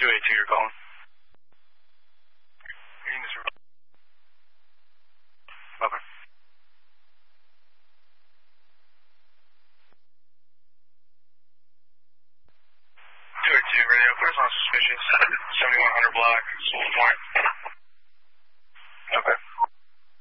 282, you're calling. Okay. 282, radio, clear's on suspicious. 7100 block, Soul Point. Okay.